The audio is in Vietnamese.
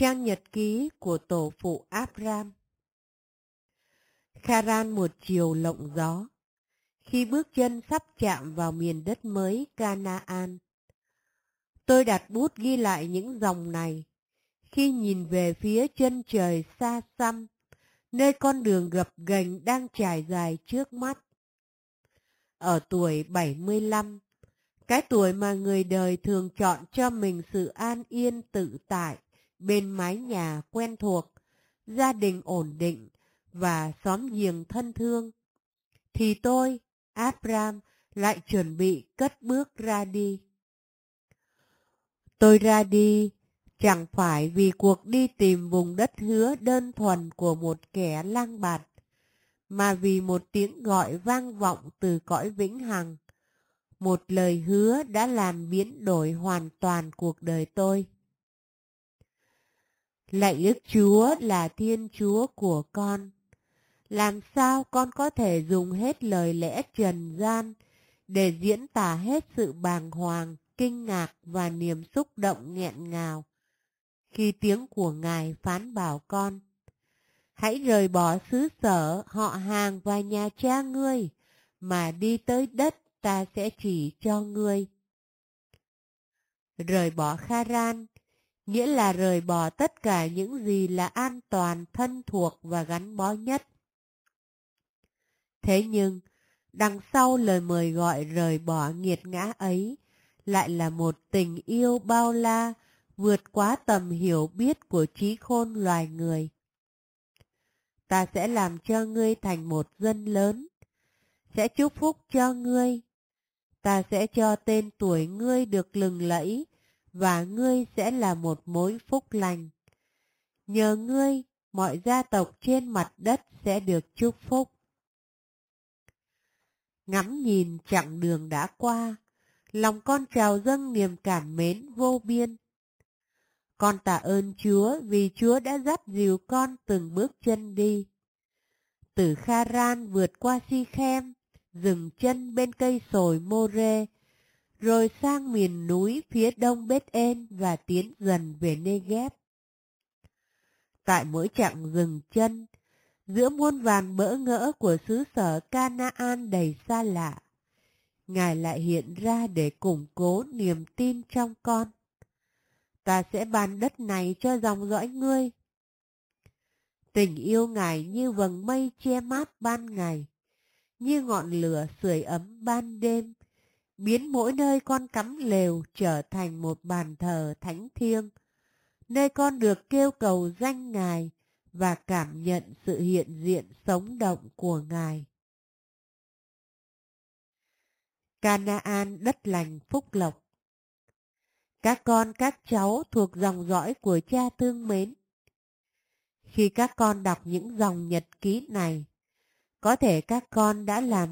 Trang nhật ký của tổ phụ Abram. Kharan một chiều lộng gió, khi bước chân sắp chạm vào miền đất mới Canaan. Tôi đặt bút ghi lại những dòng này, khi nhìn về phía chân trời xa xăm, nơi con đường gập ghềnh đang trải dài trước mắt. Ở tuổi 75, cái tuổi mà người đời thường chọn cho mình sự an yên tự tại, bên mái nhà quen thuộc, gia đình ổn định và xóm giềng thân thương, thì tôi, Abram, lại chuẩn bị cất bước ra đi. Tôi ra đi chẳng phải vì cuộc đi tìm vùng đất hứa đơn thuần của một kẻ lang bạt, mà vì một tiếng gọi vang vọng từ cõi vĩnh hằng, một lời hứa đã làm biến đổi hoàn toàn cuộc đời tôi. Lạy Đức Chúa là Thiên Chúa của con. Làm sao con có thể dùng hết lời lẽ trần gian để diễn tả hết sự bàng hoàng, kinh ngạc và niềm xúc động nghẹn ngào khi tiếng của Ngài phán bảo con: hãy rời bỏ xứ sở, họ hàng và nhà cha ngươi, mà đi tới đất ta sẽ chỉ cho ngươi. Rời bỏ Kharan nghĩa là rời bỏ tất cả những gì là an toàn, thân thuộc và gắn bó nhất. Thế nhưng, đằng sau lời mời gọi rời bỏ nghiệt ngã ấy lại là một tình yêu bao la, vượt quá tầm hiểu biết của trí khôn loài người. Ta sẽ làm cho ngươi thành một dân lớn, sẽ chúc phúc cho ngươi. Ta sẽ cho tên tuổi ngươi được lừng lẫy, và ngươi sẽ là một mối phúc lành. Nhờ ngươi, mọi gia tộc trên mặt đất sẽ được chúc phúc. Ngắm nhìn chặng đường đã qua, lòng con trào dâng niềm cảm mến vô biên. Con tạ ơn Chúa vì Chúa đã dắt dìu con từng bước chân đi. Từ Kharan vượt qua Si-khem, dừng chân bên cây sồi More, rồi sang miền núi phía đông Bết-en và tiến dần về Nê-ghép. Tại mỗi chặng dừng chân, giữa muôn vàn bỡ ngỡ của xứ sở Canaan đầy xa lạ, Ngài lại hiện ra để củng cố niềm tin trong con. Ta sẽ ban đất này cho dòng dõi ngươi. Tình yêu Ngài như vầng mây che mát ban ngày, như ngọn lửa sưởi ấm ban đêm, biến mỗi nơi con cắm lều trở thành một bàn thờ thánh thiêng, nơi con được kêu cầu danh Ngài và cảm nhận sự hiện diện sống động của Ngài. Canaan đất lành phúc lộc. Các con các cháu thuộc dòng dõi của cha thương mến, khi các con đọc những dòng nhật ký này, có thể các con đã làm